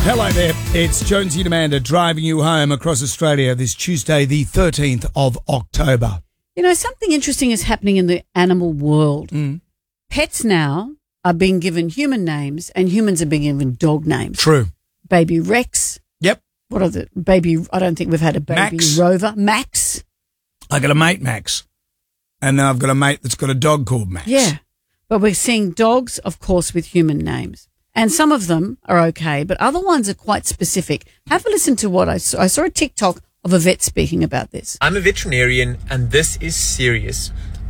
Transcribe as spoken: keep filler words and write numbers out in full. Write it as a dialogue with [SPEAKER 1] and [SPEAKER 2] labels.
[SPEAKER 1] Hello there, it's Jonesy and Amanda driving you home across Australia this Tuesday, the thirteenth of October.
[SPEAKER 2] You know, something interesting is happening in the animal world.
[SPEAKER 1] Mm.
[SPEAKER 2] Pets now are being given human names and humans are being given dog names.
[SPEAKER 1] True.
[SPEAKER 2] Baby Rex.
[SPEAKER 1] Yep.
[SPEAKER 2] What are the baby? I don't think we've had a baby
[SPEAKER 1] Max.
[SPEAKER 2] Rover. Max.
[SPEAKER 1] I got a mate, Max, and I've got a mate that's got a dog called Max.
[SPEAKER 2] Yeah. But we're seeing dogs, of course, with human names. And some of them are okay, but other ones are quite specific. Have a listen to what I saw. I saw a TikTok of a vet speaking about this.
[SPEAKER 3] I'm a veterinarian and this is serious.